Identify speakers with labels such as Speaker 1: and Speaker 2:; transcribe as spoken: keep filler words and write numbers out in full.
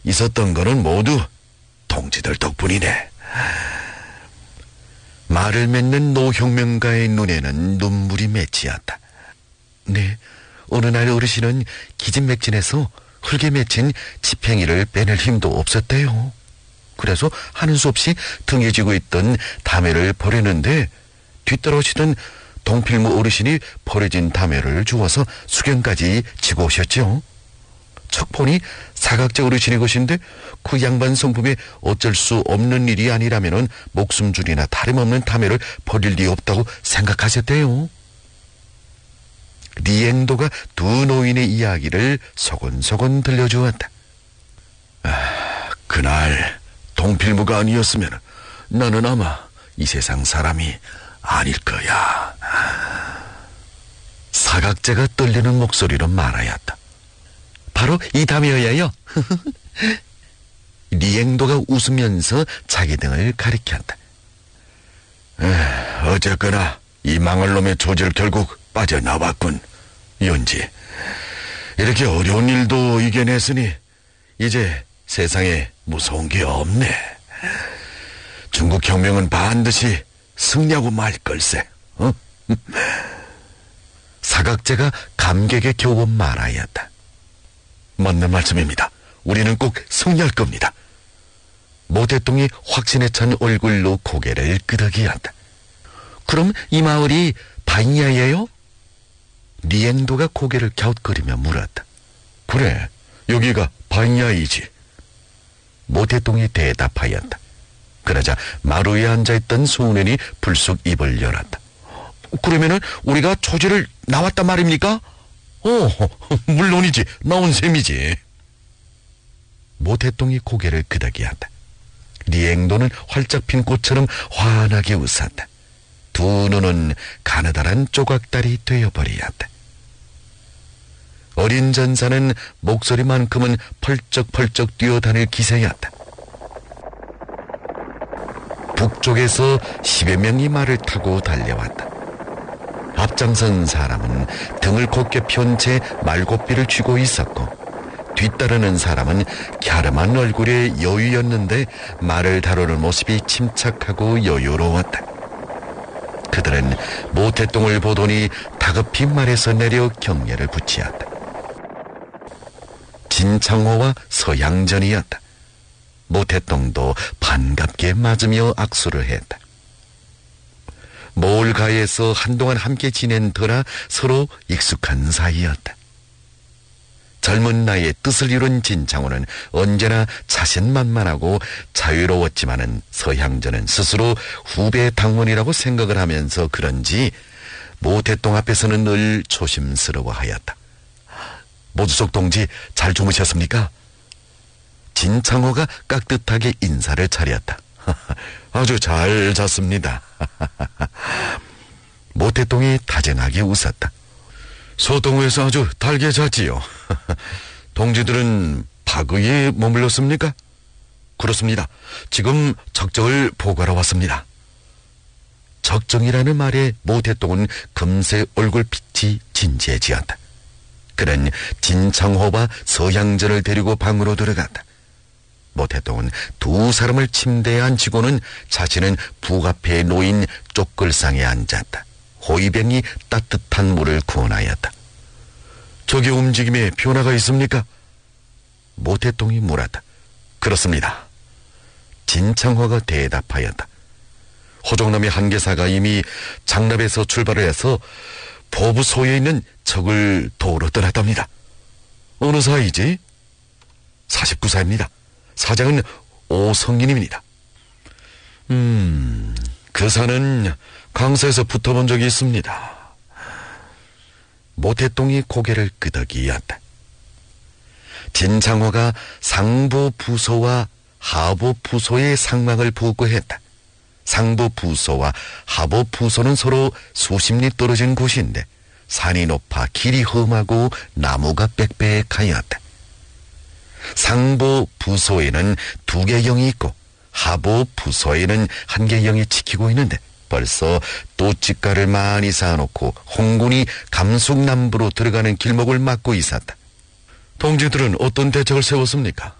Speaker 1: 있었던 거는 모두 동지들 덕분이네. 말을 맺는 노혁명가의 눈에는 눈물이 맺히었다. 네, 어느 날 어르신은 기진맥진해서 흙에 맺힌 지팽이를 빼낼 힘도 없었대요. 그래서 하는 수 없이 등에 지고 있던 담회를 버리는데 뒤따라오시던 동필무 어르신이 버려진 담회를 주워서 수경까지 지고 오셨죠. 척 보니 사각자 어르신의 것인데 그 양반 성품에 어쩔 수 없는 일이 아니라면 목숨줄이나 다름없는 담회를 버릴 리 없다고 생각하셨대요. 리앵도가 두 노인의 이야기를 소곤소곤 들려주었다. 아, 그날 동필무가 아니었으면 나는 아마 이 세상 사람이 아닐 거야. 사각자가 떨리는 목소리로 말하였다. 바로 이 담이어야요. 리앵도가 웃으면서 자기 등을 가리켰다. 에, 어쨌거나 이 망할 놈의 조질 결국 빠져나왔군. 연지, 이렇게 어려운 일도 이겨냈으니 이제 세상에 무서운 게 없네. 중국혁명은 반드시 승리하고 말 걸세. 어? 사각자가 감격에 겨워 말하였다. 맞는 말씀입니다. 우리는 꼭 승리할 겁니다. 모태똥이 확신에 찬 얼굴로 고개를 끄덕이었다. 그럼 이 마을이 바이냐예요? 리앵도가 고개를 갸웃거리며 물었다. 그래, 여기가 바이냐이지. 모태똥이 대답하였다. 그러자 마루에 앉아있던 소년이 불쑥 입을 열었다. 그러면은 우리가 초지를 나왔단 말입니까? 어, 물론이지. 나온 셈이지. 모태똥이 고개를 끄덕이었다. 리앵도는 활짝 핀 꽃처럼 환하게 웃었다. 두 눈은 가느다란 조각달이 되어버리었다. 어린 전사는 목소리만큼은 펄쩍펄쩍 뛰어다닐 기세였다. 북쪽에서 십여 명이 말을 타고 달려왔다. 앞장선 사람은 등을 곧게 편 채 말고삐를 쥐고 있었고 뒤따르는 사람은 갸름한 얼굴의 여유였는데 말을 다루는 모습이 침착하고 여유로웠다. 그들은 모태똥을 보더니 다급히 말에서 내려 경례를 붙이었다. 진창호와 서양전이었다. 모태똥도 반갑게 맞으며 악수를 했다. 몰가에서 한동안 함께 지낸 터라 서로 익숙한 사이였다. 젊은 나이에 뜻을 이룬 진창호는 언제나 자신만만하고 자유로웠지만은 서향전은 스스로 후배 당원이라고 생각을 하면서 그런지 모태똥 앞에서는 늘 조심스러워하였다. 모두석 동지 잘 주무셨습니까? 진창호가 깍듯하게 인사를 차렸다. 아주 잘 잤습니다. 모태똥이 다정하게 웃었다. 소동호에서 아주 달게 잤지요. 동지들은 파거에 머물렀습니까? 그렇습니다. 지금 적정을 보고하러 왔습니다. 적정이라는 말에 모태똥은 금세 얼굴빛이 진지해지었다. 그는 진창호와 서양전을 데리고 방으로 들어갔다. 모태똥은 두 사람을 침대에 앉히고는 자신은 북 앞에 놓인 쪽글상에 앉았다. 호위병이 따뜻한 물을 구원하였다. 저기 움직임에 변화가 있습니까? 모태똥이 물었다. 그렇습니다. 진창호가 대답하였다. 호종남의 한계사가 이미 장납에서 출발을 해서 보부소에 있는 적을 도우러 떠났답니다. 어느 사이지? 사십구 사입니다. 사장은 오성인입니다. 음, 그 사는 강사에서 붙어본 적이 있습니다. 모태똥이 고개를 끄덕이었다. 진창호가 상부 부소와 하부 부소의 상망을 보고했다. 상부 부소와 하부 부소는 서로 수십 리 떨어진 곳인데 산이 높아 길이 험하고 나무가 빽빽하였다. 상부 부소에는 두 개 영이 있고 하부 부소에는 한 개 영이 지키고 있는데 벌써 또치가를 많이 쌓아놓고 홍군이 감숙남부로 들어가는 길목을 막고 있었다. 동지들은 어떤 대책을 세웠습니까?